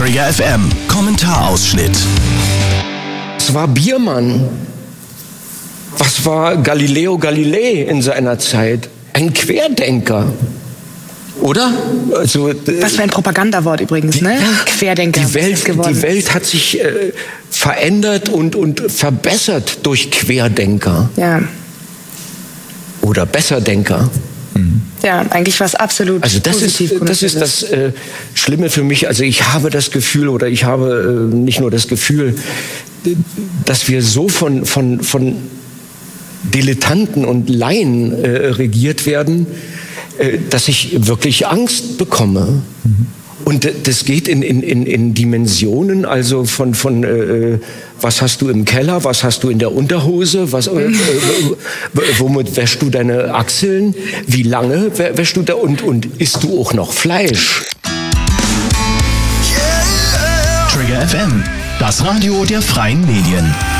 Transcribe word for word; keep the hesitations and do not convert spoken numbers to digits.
Trigger F M, Kommentarausschnitt. Es war Biermann. Was war Galileo Galilei in seiner Zeit? Ein Querdenker. Oder? Also, Was für ein Propagandawort übrigens, die, ne? Querdenker. Die Welt, die Welt hat sich äh, verändert und, und verbessert durch Querdenker. Ja. Oder Besserdenker. Mhm. Ja, eigentlich was absolut Also das positiv ist das ist das äh, Schlimme für mich. Also ich habe das Gefühl, oder ich habe äh, nicht nur das Gefühl, dass wir so von von von Dilettanten und Laien äh, regiert werden, äh, dass ich wirklich Angst bekomme. Mhm. Und das geht in, in, in, in Dimensionen, also von, von äh, was hast du im Keller, was hast du in der Unterhose, was, äh, womit wäschst du deine Achseln, wie lange wäschst du da und, und isst du auch noch Fleisch? Trigger F M, das Radio der freien Medien.